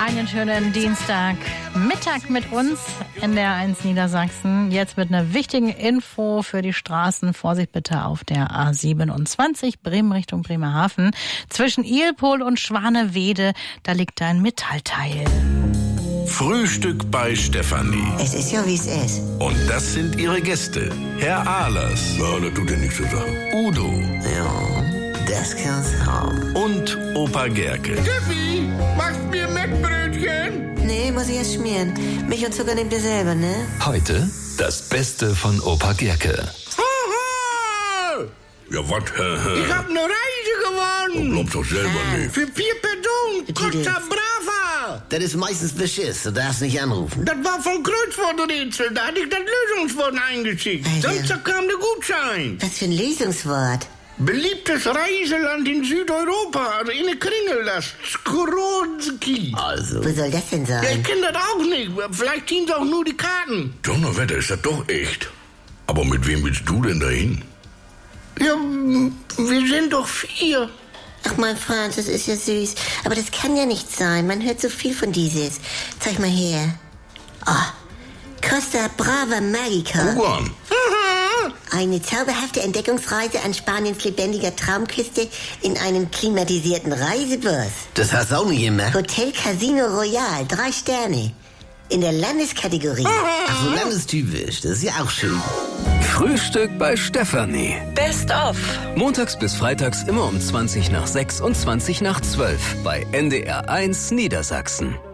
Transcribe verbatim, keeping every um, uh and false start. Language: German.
Einen schönen Dienstag Mittag mit uns in der eins Niedersachsen. Jetzt mit einer wichtigen Info für die Straßen. Vorsicht bitte auf der A siebenundzwanzig, Bremen Richtung Bremerhaven. Zwischen Ilpol und Schwanewede, da liegt ein Metallteil. Frühstück bei Stefanie. Es ist ja, wie es ist. Und das sind ihre Gäste. Herr Ahlers. Ja, das tut dir nichts zu sagen. Udo. Ja, das kann's haben. Und Opa Gerke. Steffi, machst mir Mettbrötchen? Nee, muss ich erst schmieren. Milch und Zucker nehmt ihr selber, ne? Heute das Beste von Opa Gerke. Haha! Ja, was? Ich hab eine Reise gewonnen. Glaubst doch selber nicht. Für vier Personen. Costa Brava. Das ist meistens Beschiss, du darfst nicht anrufen. Das war vom Kreuzworträtsel. Da hatte ich das Lösungswort eingeschickt. Alter. Sonst kam der Gutschein. Was für ein Lösungswort. Beliebtes Reiseland in Südeuropa. Also in der Kringel, das Skorodski. Also, Wo soll das denn Ja, ich sein? kenne das auch nicht. Vielleicht ziehen sie auch nur die Karten. Donnerwetter, ist das doch echt. Aber mit wem willst du denn dahin? Ja, wir sind doch vier. Ach mein Franz, das ist ja süß. Aber das kann ja nicht sein. Man hört so viel von dieses. Zeig mal her. Oh, Costa Brava Magica. Guck an. Eine zauberhafte Entdeckungsreise an Spaniens lebendiger Traumküste in einem klimatisierten Reisebus. das hast du auch nicht immer. Hotel Casino Royal, drei Sterne. In der Landeskategorie. Ach so, landestypisch, das ist ja auch schön. Frühstück bei Stefanie. Best of. Montags bis freitags immer um zwanzig nach sechs und zwanzig nach zwölf bei N D R eins Niedersachsen.